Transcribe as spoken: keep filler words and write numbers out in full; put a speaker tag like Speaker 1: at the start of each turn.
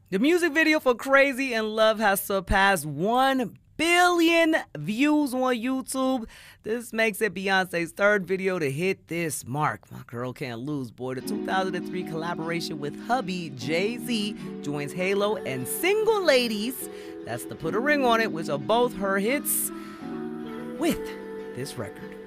Speaker 1: The music video for Crazy in Love has surpassed one billion views on YouTube. This makes it Beyonce's third video to hit this mark. My girl can't lose, boy. The two thousand three collaboration with hubby Jay-Z joins Halo and Single Ladies, that's to Put a Ring on It, which are both her hits, with this record.